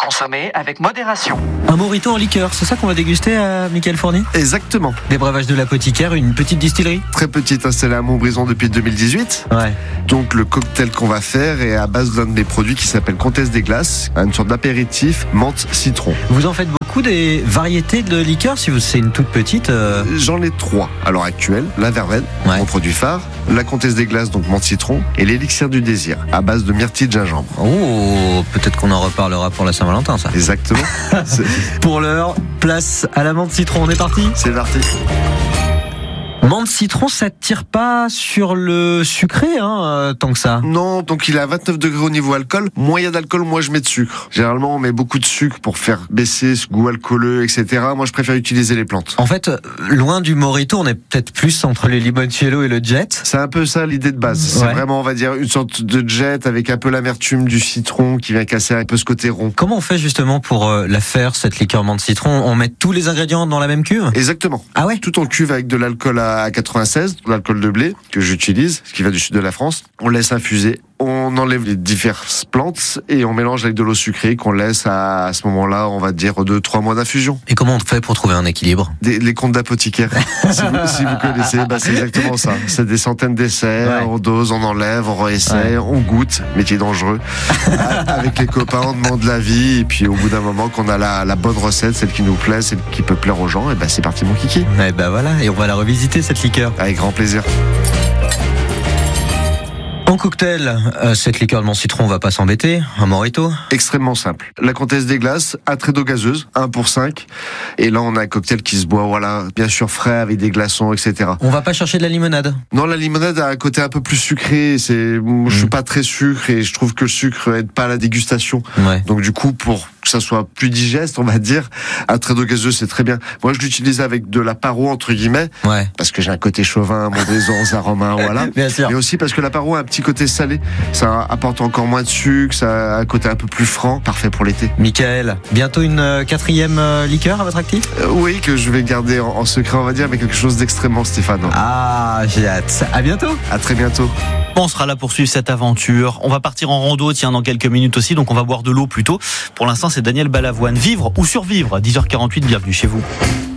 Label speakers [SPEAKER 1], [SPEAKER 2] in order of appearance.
[SPEAKER 1] consommer avec modération.
[SPEAKER 2] Un mojito en liqueur, c'est ça qu'on va déguster à Mickaël Fournier ?
[SPEAKER 3] Exactement.
[SPEAKER 2] Des breuvages de l'apothicaire, une petite distillerie ?
[SPEAKER 3] Très petite, installée à Montbrison depuis 2018.
[SPEAKER 2] Ouais.
[SPEAKER 3] Donc le cocktail qu'on va faire est à base d'un de mes produits qui s'appelle Comtesse des Glaces, une sorte d'apéritif menthe citron.
[SPEAKER 2] Vous en faites beaucoup des variétés de liqueurs, si c'est une toute petite
[SPEAKER 3] J'en ai 3 à l'heure actuelle. La verveine,
[SPEAKER 2] Ouais.
[SPEAKER 3] mon produit phare, la Comtesse des Glaces, donc menthe citron, et l'élixir du désir, à base de myrtille de gingembre.
[SPEAKER 2] Oh, peut-être qu'on en reparlera pour la Saint-Valentin, ça.
[SPEAKER 3] Exactement.
[SPEAKER 2] Pour l'heure, place à la menthe citron, on est parti ?
[SPEAKER 3] C'est parti.
[SPEAKER 2] Menthe citron, ça tire pas sur le sucré, tant que ça.
[SPEAKER 3] Non, donc il est à 29 degrés au niveau alcool. Moins il y a d'alcool, moins je mets de sucre. Généralement, on met beaucoup de sucre pour faire baisser ce goût alcooleux, etc. Moi, je préfère utiliser les plantes.
[SPEAKER 2] En fait, loin du mojito, on est peut-être plus entre le limoncello et le jet.
[SPEAKER 3] C'est un peu ça l'idée de base. C'est
[SPEAKER 2] Ouais.
[SPEAKER 3] vraiment, on va dire, une sorte de jet avec un peu l'amertume du citron qui vient casser un peu ce côté rond.
[SPEAKER 2] Comment on fait justement pour la faire, cette liqueur menthe citron ? On met tous les ingrédients dans la même cuve ?
[SPEAKER 3] Exactement.
[SPEAKER 2] Ah ouais ?
[SPEAKER 3] Tout en cuve avec de l'alcool à 96, de l'alcool de blé que j'utilise, ce qui va du sud de la France. On laisse infuser. On enlève les diverses plantes et on mélange avec de l'eau sucrée qu'on laisse à ce moment-là, on va dire 2-3 mois d'infusion.
[SPEAKER 2] Et comment on fait pour trouver un équilibre ?
[SPEAKER 3] Les comptes d'apothicaire, si vous connaissez, c'est exactement ça. C'est des centaines d'essais,
[SPEAKER 2] Ouais.
[SPEAKER 3] on dose, on enlève, on réessaye, on goûte, métier dangereux. Avec les copains, on demande l'avis et puis au bout d'un moment qu'on a la bonne recette, celle qui nous plaît, celle qui peut plaire aux gens, et c'est parti mon kiki.
[SPEAKER 2] Eh ben voilà, et on va la revisiter cette liqueur.
[SPEAKER 3] Avec grand plaisir.
[SPEAKER 2] En cocktail, cette liqueur de menthe citron, on va pas s'embêter. Un mojito.
[SPEAKER 3] Extrêmement simple. La Comtesse des Glaces, un trait d'eau gazeuse, 1 pour 5. Et là, on a un cocktail qui se boit, voilà, bien sûr frais avec des glaçons, etc.
[SPEAKER 2] On va pas chercher de la limonade.
[SPEAKER 3] Non, la limonade a un côté un peu plus sucré. Je suis pas très sucre et je trouve que le sucre aide pas à la dégustation.
[SPEAKER 2] Ouais.
[SPEAKER 3] Donc du coup, pour que ça soit plus digeste, on va dire, un trait d'eau gazeuse, c'est très bien. Moi, je l'utilise avec de la paro, entre guillemets,
[SPEAKER 2] Ouais.
[SPEAKER 3] parce que j'ai un côté chauvin, Montbrison, Saint-Romain, voilà.
[SPEAKER 2] Bien sûr.
[SPEAKER 3] Mais aussi parce que la paro a un petit côté salé. Ça apporte encore moins de sucre, ça a un côté un peu plus franc, parfait pour l'été.
[SPEAKER 2] Mickaël, bientôt une 4e liqueur à votre actif ?
[SPEAKER 3] Oui, que je vais garder en secret, on va dire, mais quelque chose d'extrêmement stéphano.
[SPEAKER 2] Ah, j'ai hâte. À bientôt.
[SPEAKER 3] À très bientôt.
[SPEAKER 4] On sera là pour suivre cette aventure. On va partir en rando, dans quelques minutes aussi, donc on va boire de l'eau plutôt. Pour l'instant, c'est Daniel Balavoine. Vivre ou survivre, 10h48, bienvenue chez vous.